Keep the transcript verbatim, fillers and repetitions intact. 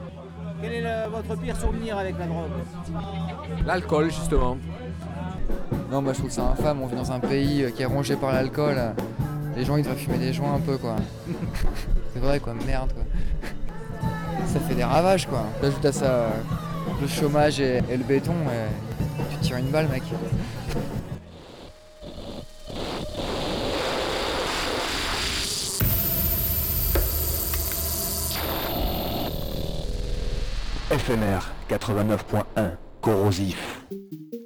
Quel est le- votre pire souvenir avec la drogue? L'alcool, justement. Non, moi je trouve ça infâme, on vit dans un pays euh, qui est rongé par l'alcool. Les gens ils devraient fumer des joints un peu quoi. C'est vrai quoi, merde quoi. Ça fait des ravages quoi. T'ajoutes à ça euh, le chômage et, et le béton et tu tires une balle mec. F M R quatre-vingt-neuf point un, corrosif.